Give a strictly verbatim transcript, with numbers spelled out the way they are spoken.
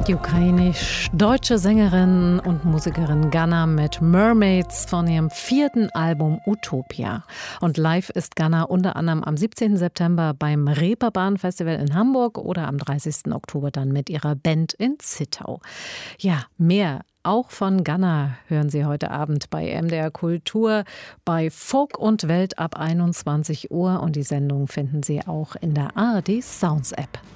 Die ukrainisch-deutsche Sängerin und Musikerin Gunna mit Mermaids von ihrem vierten Album Utopia. Und live ist Gunna unter anderem am siebzehnten September beim Reeperbahn Festival in Hamburg oder am dreißigsten Oktober dann mit ihrer Band in Zittau. Ja, mehr auch von Gunna hören Sie heute Abend bei M D R Kultur, bei Folk und Welt ab einundzwanzig Uhr. Und die Sendung finden Sie auch in der A R D Sounds App.